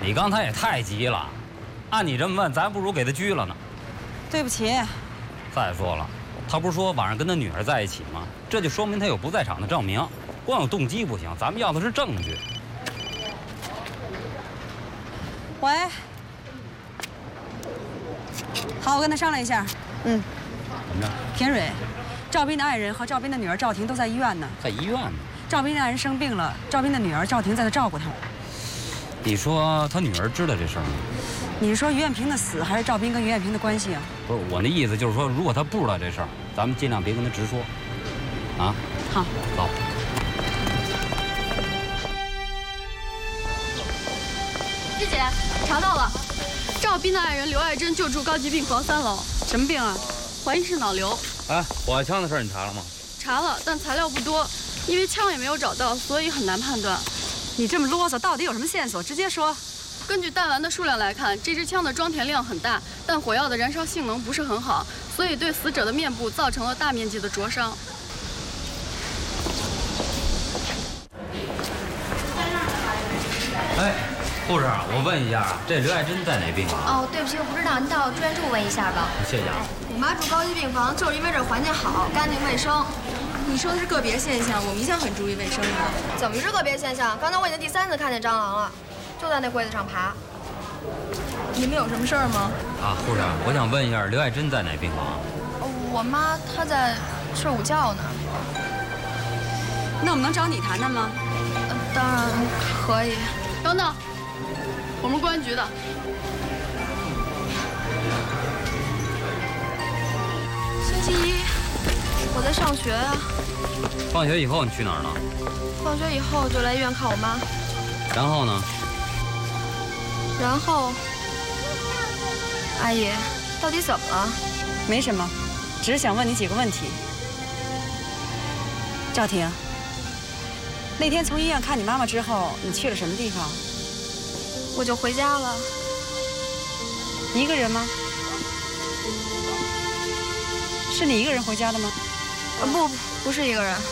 你刚才也太急了，按你这么问，咱不如给他拘了呢。 对不起。 再说了，他不是说晚上跟他女儿在一起吗？这就说明他有不在场的证明，光有动机不行，咱们要的是证据。 喂。好，我跟他商量一下。嗯。 怎么着？ 田蕊，赵斌的爱人和赵斌的女儿赵婷都在医院呢。 在医院呢。 赵斌的爱人生病了，赵斌的女儿赵婷在这照顾他。 你说他女儿知道这事儿吗？ 你是说于艳萍的死，还是赵斌跟于艳萍的关系啊？ 不是，我那意思就是说，如果他不知道这事儿，咱们尽量别跟他直说。啊？ 好。 走。 师姐，查到了，赵斌的爱人刘爱珍就住高级病房3楼。 什么病啊？ 怀疑是脑瘤。 哎，火枪的事儿你查了吗？ 查了，但材料不多，因为枪也没有找到，所以很难判断。 你这么啰嗦，到底有什么线索？直接说。 根据弹丸的数量来看，这支枪的装填量很大，但火药的燃烧性能不是很好，所以对死者的面部造成了大面积的灼伤。 哎，护士，我问一下，这刘爱珍在哪病房？ 哦，对不起，我不知道，您到住院处问一下吧。 谢谢啊。 我妈住高级病房，就是因为这环境好，干净卫生。 你说的是个别现象，我们一向很注意卫生的。 怎么是个别现象？刚才我已经第3次看见蟑螂了，就在那柜子上爬。 你们有什么事儿吗？ 啊，护士，我想问一下，刘爱珍在哪病房？ 我妈她在睡午觉呢。 那我们能找你谈谈吗？ 当然可以。 等等，我们公安局的。 星期1，我在上学呀。 放学以后你去哪儿呢？ 放学以后就来医院看我妈。 然后呢？ 然后，阿姨，到底怎么了？ 没什么，只是想问你几个问题。赵婷，那天从医院看你妈妈之后，你去了什么地方？ 我就回家了。 一个人吗？是你一个人回家的吗？ 不是一个人。